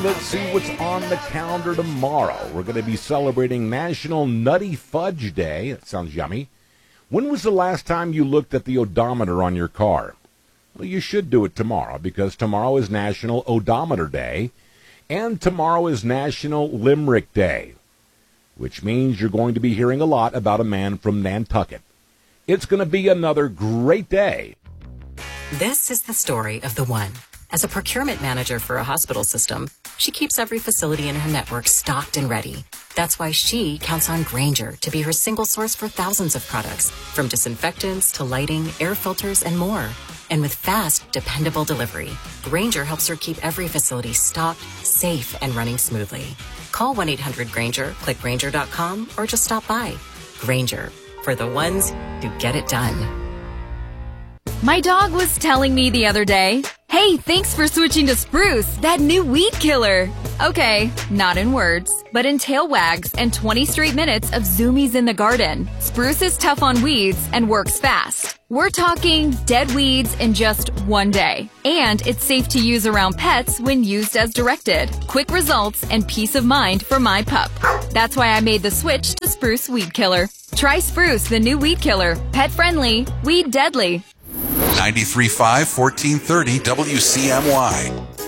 let's see what's on the calendar tomorrow. We're going to be celebrating National Nutty Fudge Day. That sounds yummy. When was the last time you looked at the odometer on your car? Well, you should do it tomorrow, because tomorrow is National Odometer Day, and tomorrow is National Limerick Day, which means you're going to be hearing a lot about a man from Nantucket. It's going to be another great day. This is the story of the one. As a procurement manager for a hospital system, she keeps every facility in her network stocked and ready. That's why she counts on Grainger to be her single source for thousands of products, from disinfectants to lighting, air filters, and more. And with fast, dependable delivery, Grainger helps her keep every facility stocked, safe, and running smoothly. Call 1-800-GRAINGER, click Grainger.com, or just stop by. Grainger, for the ones who get it done. My dog was telling me the other day, "Hey, thanks for switching to Spruce, that new weed killer." Okay, not in words, but in tail wags and 20 straight minutes of zoomies in the garden. Spruce is tough on weeds and works fast. We're talking dead weeds in just one day. And it's safe to use around pets when used as directed. Quick results and peace of mind for my pup. That's why I made the switch to Spruce Weed Killer. Try Spruce, the new weed killer. Pet friendly, weed deadly. 93.5, 1430 WCMY.